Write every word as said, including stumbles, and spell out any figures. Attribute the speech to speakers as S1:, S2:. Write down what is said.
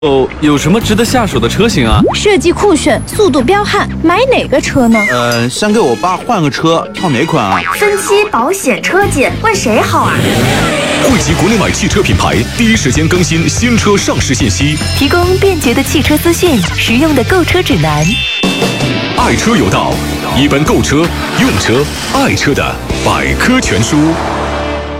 S1: 哦，有什么值得下手的车型啊？
S2: 设计酷炫，速度彪悍，买哪个车呢？
S3: 呃，想给我爸换个车，挑哪款啊？
S4: 分期、保险、车检，问谁好啊？
S5: 汇集国内外汽车品牌，第一时间更新新车上市信息，
S6: 提供便捷的汽车资讯，实用的购车指南。
S5: 爱车有道，一本购车、用车、爱车的百科全书。